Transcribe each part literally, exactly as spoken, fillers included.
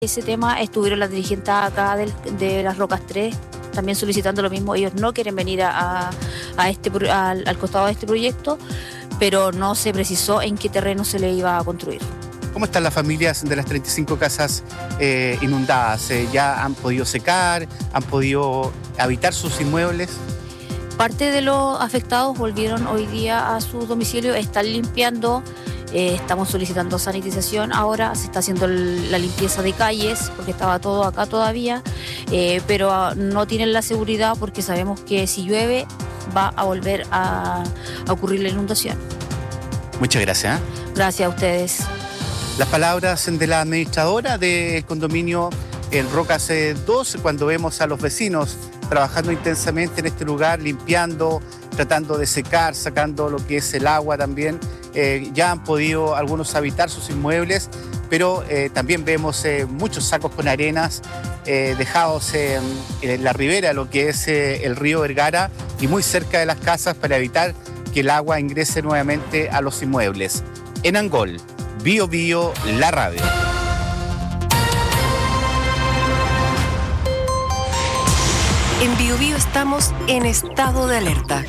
ese tema estuvieron las dirigentes acá del, de las Rocas tres también solicitando lo mismo. Ellos no quieren venir a, a este, al, al costado de este proyecto, pero no se precisó en qué terreno se le iba a construir. ¿Cómo están las familias de las treinta y cinco casas eh, inundadas? Eh, ¿Ya han podido secar? ¿Han podido habitar sus inmuebles? Parte de los afectados volvieron hoy día a su domicilio, están limpiando. Eh, estamos solicitando sanitización ahora, se está haciendo el, la limpieza de calles porque estaba todo acá todavía, eh, pero no tienen la seguridad porque sabemos que si llueve va a volver a, a ocurrir la inundación. Muchas gracias. ¿eh? Gracias a ustedes. Las palabras de la administradora del condominio El Rocas dos, cuando vemos a los vecinos trabajando intensamente en este lugar, limpiando, tratando de secar, sacando lo que es el agua también. Eh, ya han podido algunos habitar sus inmuebles, pero eh, también vemos eh, muchos sacos con arenas eh, dejados eh, en la ribera, lo que es eh, el río Vergara, y muy cerca de las casas para evitar que el agua ingrese nuevamente a los inmuebles. En Angol, Bio Bio, la radio. En Bio Bio estamos en estado de alerta.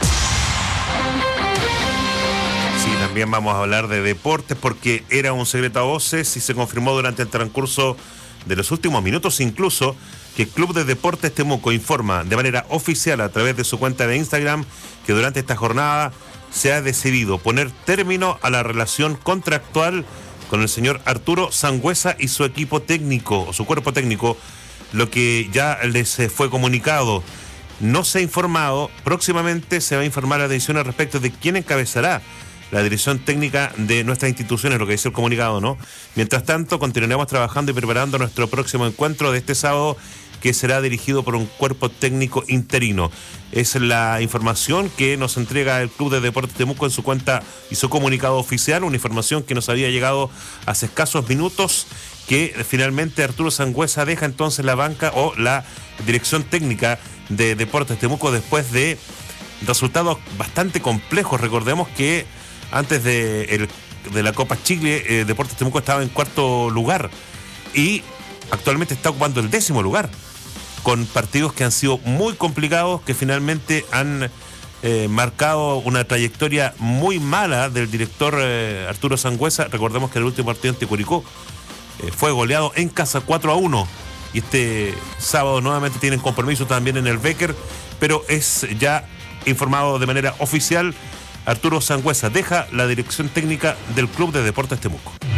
Sí, también vamos a hablar de deportes porque era un secreto a voces y se confirmó durante el transcurso de los últimos minutos incluso que el Club de Deportes Temuco informa de manera oficial a través de su cuenta de Instagram que durante esta jornada se ha decidido poner término a la relación contractual con el señor Arturo Sangüesa y su equipo técnico o su cuerpo técnico, lo que ya les fue comunicado. No se ha informado, próximamente se va a informar a la dirección al respecto de quién encabezará la dirección técnica de nuestras instituciones, lo que dice el comunicado, ¿no? Mientras tanto, continuaremos trabajando y preparando nuestro próximo encuentro de este sábado, que será dirigido por un cuerpo técnico interino. Es la información que nos entrega el Club de Deportes Temuco en su cuenta y su comunicado oficial, una información que nos había llegado hace escasos minutos, que finalmente Arturo Sangüesa deja entonces la banca o la dirección técnica de Deportes Temuco después de resultados bastante complejos. Recordemos que antes de, el, de la Copa Chile, eh, Deportes Temuco estaba en cuarto lugar y actualmente está ocupando el décimo lugar, con partidos que han sido muy complicados, que finalmente han eh, marcado una trayectoria muy mala del director eh, Arturo Sangüesa. Recordemos que el último partido ante Curicó eh, fue goleado en casa cuatro a uno, y este sábado nuevamente tienen compromiso también en el Becker, pero es ya informado de manera oficial: Arturo Sangüesa deja la dirección técnica del Club de Deportes Temuco.